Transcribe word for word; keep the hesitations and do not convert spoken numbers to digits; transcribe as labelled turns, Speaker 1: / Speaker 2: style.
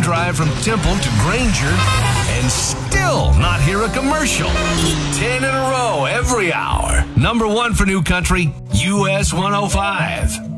Speaker 1: drive from Temple to Granger and still not hear a commercial. Ten in a row every hour. Number one for New Country, U S one oh five.